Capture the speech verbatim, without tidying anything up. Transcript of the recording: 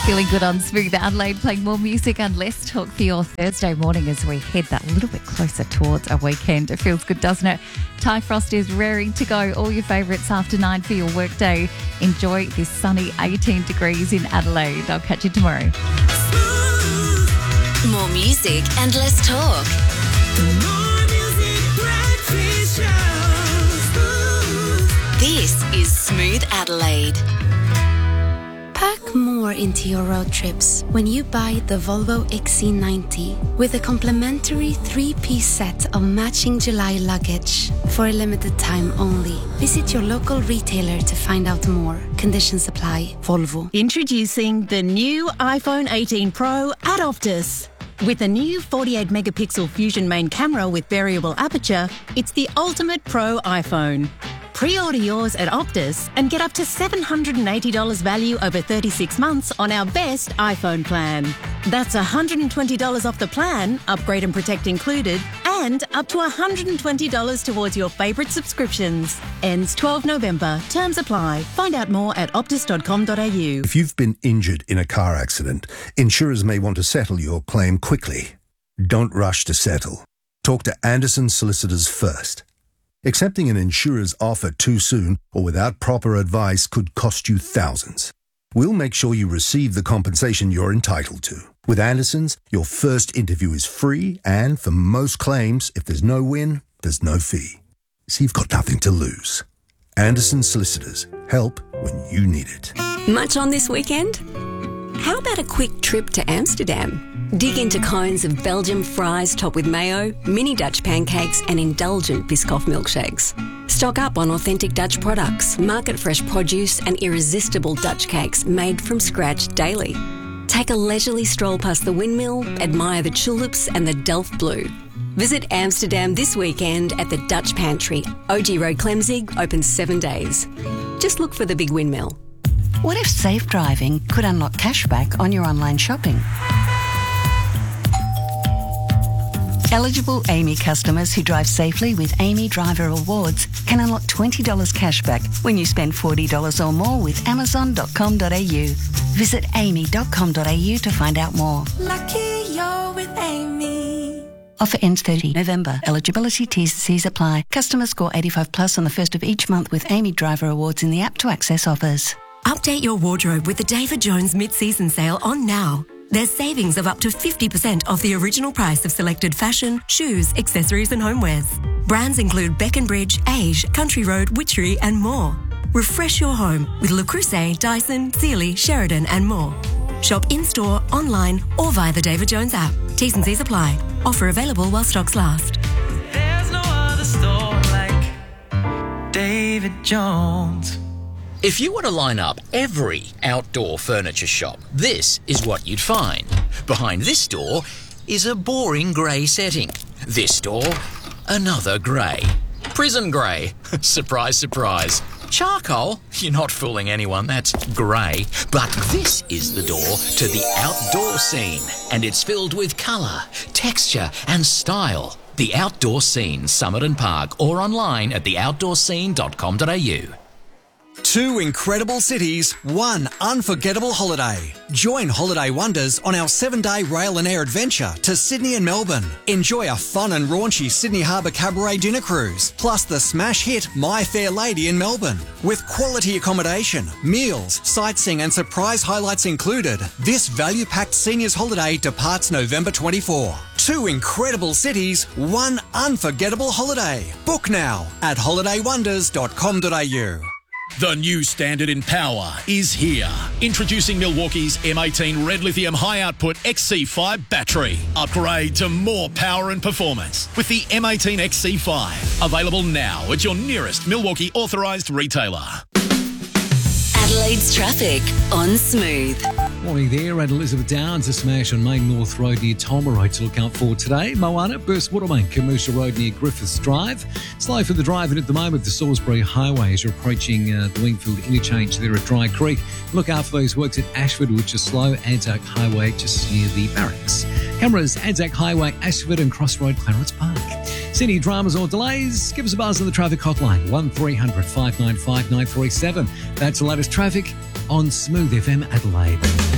Feeling good on Smooth Adelaide, playing more music and less talk for your Thursday morning as we head that little bit closer towards a weekend. It feels good, doesn't it? Ty Frost is raring to go. All your favourites after nine for your workday. Enjoy this sunny eighteen degrees in Adelaide. I'll catch you tomorrow. More music and less talk. More music, breakfast show. This is Smooth Adelaide. Pack more into your road trips when you buy the Volvo X C ninety with a complimentary three-piece set of matching July luggage for a limited time only. Visit your local retailer to find out more. Conditions apply. Volvo. Introducing the new iPhone eighteen Pro at Optus. With a new forty-eight megapixel Fusion main camera with variable aperture, it's the ultimate pro iPhone. Pre-order yours at Optus and get up to seven hundred eighty dollars value over thirty-six months on our best iPhone plan. That's one hundred twenty dollars off the plan, upgrade and protect included, and up to one hundred twenty dollars towards your favourite subscriptions. Ends twelfth November. Terms apply. Find out more at optus dot com dot a u. If you've been injured in a car accident, insurers may want to settle your claim quickly. Don't rush to settle. Talk to Anderson Solicitors first. Accepting an insurer's offer too soon or without proper advice could cost you thousands. We'll make sure you receive the compensation you're entitled to. With Anderson's, your first interview is free, and for most claims, if there's no win, there's no fee. So you've got nothing to lose. Anderson Solicitors. Help when you need it. Much on this weekend? How about a quick trip to Amsterdam? Dig into cones of Belgian fries topped with mayo, mini Dutch pancakes and indulgent Biscoff milkshakes. Stock up on authentic Dutch products, market fresh produce and irresistible Dutch cakes made from scratch daily. Take a leisurely stroll past the windmill, admire the tulips and the Delft Blue. Visit Amsterdam this weekend at the Dutch Pantry, O G Road Clemzig, open seven days. Just look for the big windmill. What if safe driving could unlock cashback on your online shopping? Eligible Amy customers who drive safely with Amy Driver Awards can unlock twenty dollars cashback when you spend forty dollars or more with amazon dot com dot a u. Visit amy dot com dot a u to find out more. Lucky you're with Amy. Offer ends thirtieth November. Eligibility T's and C's apply. Customers score eighty-five plus on the first of each month with Amy Driver Awards in the app to access offers. Update your wardrobe with the David Jones mid-season sale on now. There's savings of up to fifty percent off the original price of selected fashion, shoes, accessories and homewares. Brands include Beckenbridge, Age, Country Road, Witchery and more. Refresh your home with Le Creuset, Dyson, Sealy, Sheridan and more. Shop in-store, online or via the David Jones app. T's and C's apply. Offer available while stocks last. There's no other store like David Jones. If you were to line up every outdoor furniture shop, this is what you'd find. Behind this door is a boring grey setting. This door, another grey. Prison grey. Surprise, surprise. Charcoal? You're not fooling anyone, that's grey. But this is the door to the outdoor scene, and it's filled with colour, texture and style. The Outdoor Scene, Summit and Park, or online at the outdoor scene dot com dot a u. Two incredible cities, one unforgettable holiday. Join Holiday Wonders on our seven-day rail and air adventure to Sydney and Melbourne. Enjoy a fun and raunchy Sydney Harbour Cabaret dinner cruise, plus the smash hit My Fair Lady in Melbourne. With quality accommodation, meals, sightseeing and surprise highlights included, this value-packed seniors holiday departs November twenty-fourth. Two incredible cities, one unforgettable holiday. Book now at holiday wonders dot com dot a u. The new standard in power is here. Introducing Milwaukee's M eighteen Red Lithium High Output X C five battery. Upgrade to more power and performance with the M eighteen X C five. Available now at your nearest Milwaukee authorised retailer. Adelaide's traffic on Smooth. Morning there at Elizabeth Downs, a smash on Main North Road near Tolma Road to look out for today. Moana, Burst Watermain, Commercial Road near Griffiths Drive. Slow for the driving at the moment, the Salisbury Highway as you're approaching uh, the Wingfield interchange there at Dry Creek. Look out for those works at Ashford, which are slow. Anzac Highway just near the barracks. Cameras, Anzac Highway, Ashford and Crossroad, Clarence Park. See any dramas or delays? Give us a buzz on the traffic hotline, one three hundred five nine five nine three seven. That's the latest traffic on Smooth F M Adelaide.